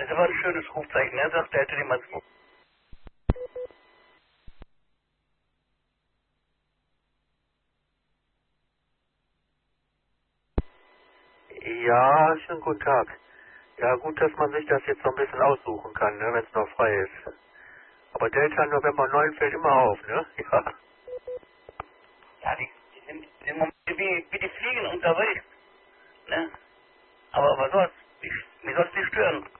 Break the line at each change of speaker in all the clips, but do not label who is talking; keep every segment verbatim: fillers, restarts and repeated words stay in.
Das war ein schönes Rufzeichen. Er sagt, er hätte den mal zu.
Ja, schönen guten Tag. Ja, gut, dass man sich das jetzt so ein bisschen aussuchen kann, ne, wenn es noch frei ist. Aber Delta November neun fällt immer auf, ne? Ja.
Ja, die, die sind im Moment wie, wie die Fliegen unterwegs. Ne? Aber was soll's? Wie, wie soll's die stören?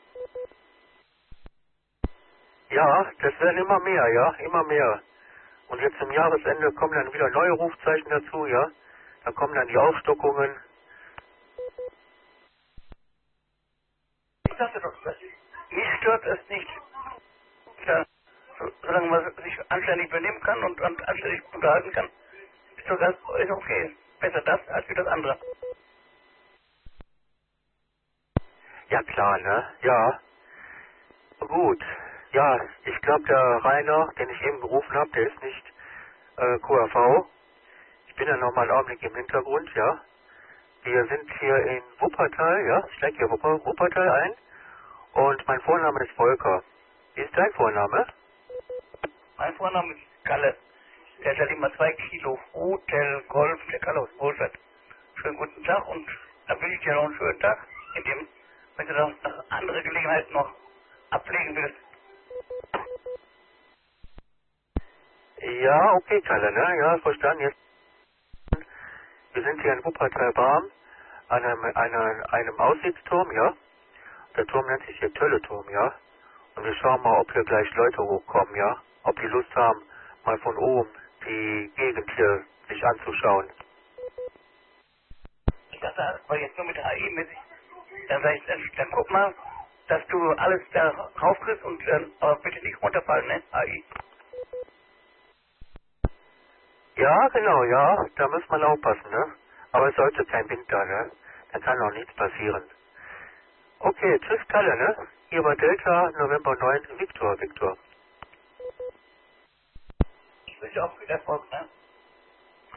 Ja, das werden immer mehr, ja, immer mehr. Und jetzt zum Jahresende kommen dann wieder neue Rufzeichen dazu, ja. Dann kommen dann die Aufstockungen.
Ich sagte doch, das, mich stört es nicht. Ja, so, solange man sich anständig benehmen kann und, und anständig unterhalten kann, ist doch ganz ist okay. Besser das als wie das andere.
Ja klar, ne? Ja. Gut. Ja, ich glaube der Rainer, den ich eben gerufen habe, der ist nicht äh, Q R V. Ich bin ja noch mal einen Augenblick im Hintergrund, ja. Wir sind hier in Wuppertal, ja. Ich steige hier Wupper, Wuppertal ein. Und mein Vorname ist Volker. Wie ist dein Vorname?
Mein Vorname ist Kalle. Der hat immer zwei Kilo Hotel Golf, der Kalle aus Wohlstadt. Schönen guten Tag und dann wünsche ich dir noch einen schönen Tag, in dem, wenn du noch andere Gelegenheiten noch ablegen willst.
Ja, okay, Kalle, ne? Ja, verstanden. Jetzt, wir sind hier in Wuppertal-Barm, an einem, einem, einem Aussichtsturm, ja. Der Turm nennt sich hier Tölleturm, ja. Und wir schauen mal, ob hier gleich Leute hochkommen, ja. Ob die Lust haben, mal von oben die Gegend hier sich anzuschauen.
Ich dachte, das war jetzt nur mit der A I mit. Dann sag ich, dann, dann guck mal, dass du alles da raufkriegst und ähm, aber bitte nicht runterfallen, ne? A I.
Ja, genau, ja. Da muss man aufpassen, ne. Aber es sollte kein Wind da, ne. Da kann auch nichts passieren. Okay, tschüss, Kalle, ne. Hier war Delta November neun, Victor, Victor.
Ich wünsche auch viel Erfolg, ne?